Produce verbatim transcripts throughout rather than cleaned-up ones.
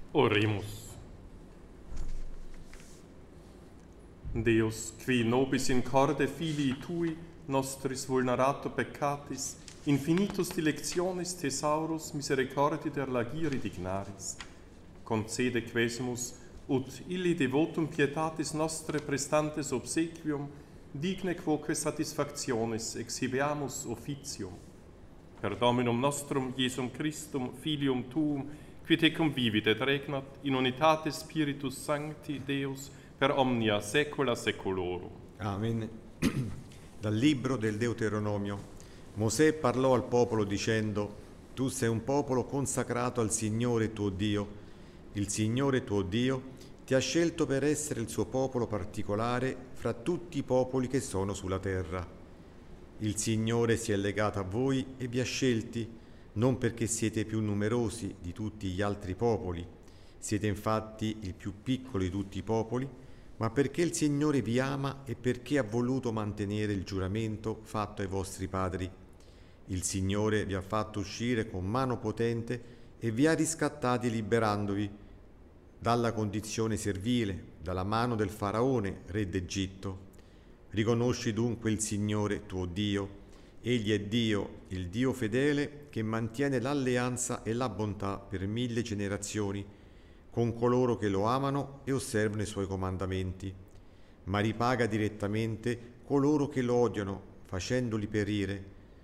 Oremus. Deus, qui nobis in corde filii tui, nostris vulnerato peccatis, infinitus dilectionis thesaurus misericordi der lagiri dignaris, concede quesimus, ut illi devotum pietatis nostre prestantes obsequium, digne quoque satisfactionis exhibeamus officium. Per Dominum nostrum Iesum Christum, Filium Tuum, qui te convivit et regnat in unitate Spiritus Sancti Deus per omnia saecula saeculorum. Amen. Dal libro del Deuteronomio. Mosè parlò al popolo dicendo: Tu sei un popolo consacrato al Signore tuo Dio. Il Signore tuo Dio ti ha scelto per essere il suo popolo particolare fra tutti i popoli che sono sulla terra. Il Signore si è legato a voi e vi ha scelti, non perché siete più numerosi di tutti gli altri popoli, siete infatti il più piccolo di tutti i popoli, ma perché il Signore vi ama e perché ha voluto mantenere il giuramento fatto ai vostri padri. Il Signore vi ha fatto uscire con mano potente e vi ha riscattati liberandovi dalla condizione servile, dalla mano del faraone, re d'Egitto. Riconosci dunque il Signore tuo Dio. Egli è Dio, il Dio fedele, che mantiene l'alleanza e la bontà per mille generazioni con coloro che lo amano e osservano i suoi comandamenti, ma ripaga direttamente coloro che lo odiano, facendoli perire.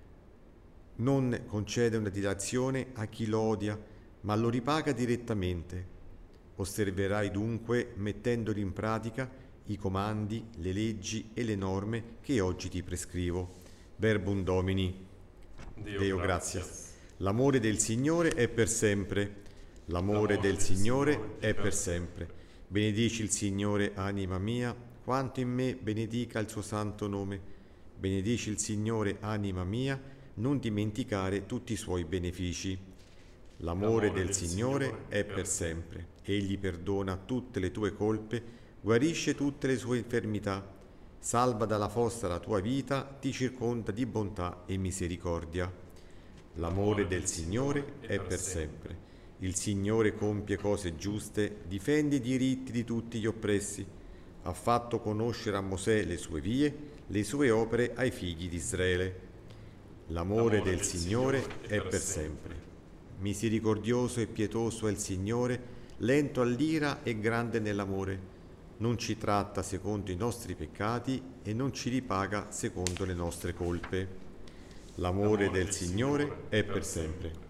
Non concede una dilazione a chi lo odia, ma lo ripaga direttamente. Osserverai dunque, mettendoli in pratica, i comandi, le leggi e le norme che oggi ti prescrivo. Verbum Domini. Deo, Deo gratias. L'amore del Signore è per sempre. L'amore del Signore è per sempre. Benedici il Signore, anima mia, quanto in me benedica il suo santo nome. Benedici il Signore, anima mia, non dimenticare tutti i suoi benefici. L'amore del Signore è per sempre. Egli perdona tutte le tue colpe, guarisce tutte le sue infermità, salva dalla fossa la tua vita, ti circonda di bontà e misericordia. L'amore del Signore è per sempre. Il Signore compie cose giuste, difende i diritti di tutti gli oppressi. Ha fatto conoscere a Mosè le sue vie, le sue opere ai figli di Israele. L'amore del Signore è per sempre. Misericordioso e pietoso è il Signore, lento all'ira e grande nell'amore. Non ci tratta secondo i nostri peccati e non ci ripaga secondo le nostre colpe. L'amore del Signore è per sempre.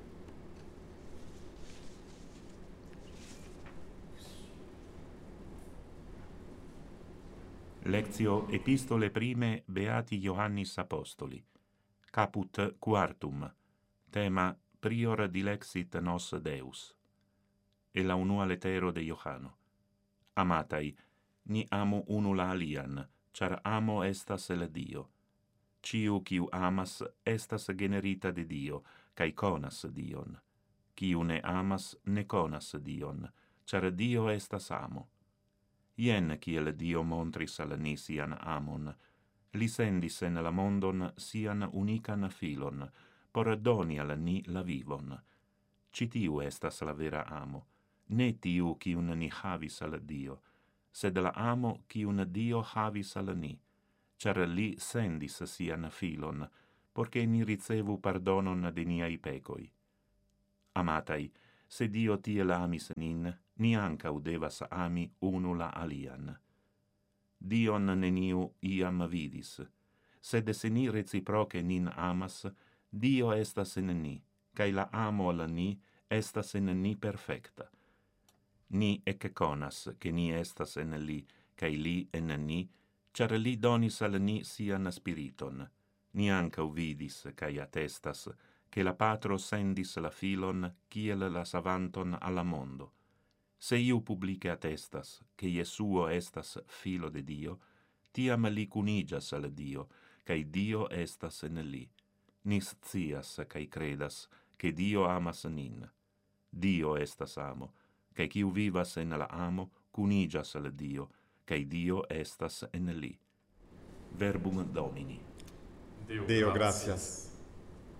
Lectio Epistole Prime Beati Ioannis Apostoli. Caput quartum. Tema Prior dilexit nos Deus. E la unua letero de Ioanno. Amatai, ni amo unula alian, char amo estas el Dio. Ciu quiu amas estas generita de Dio, cae conas Dion. Ciu ne amas ne conas Dion, char Dio estas amo. Ien kiel Dio montris al ni sian amon, li sendis en la mondon sian unican filon, por doni al ni la vivon. Citiu estas la vera amo, ne tiu quiun ni havis al Dio, sed la amo quiun Dio havis al ni, char li sendis sian filon, porche ni ricevu pardonon de niai pecoi. Amatai, se Dio tiel amis nin, ni ancau devas ami unula alian. Dion neniu iam vidis, sed se ni reciproce nin amas, Dio estas in ni, cae la amo al ni estas in ni perfecta. Ni ecce conas che ni estas en li, cae li en ni, char li donis al ni sian spiriton. Ni ancau vidis, cae attestas, che la Patro sendis la filon, kiel la savanton alla mondo. Se iu publice attestas, che Iesuo estas filo de Dio, tiam li cunigas al Dio, cae Dio estas en li. Ni scias cae credas, che Dio amas nin. Dio estas amo, cae quiu vivas en la amo, cunigas al Dio, cae Dio estas en li. Verbum Domini. Deo gratias.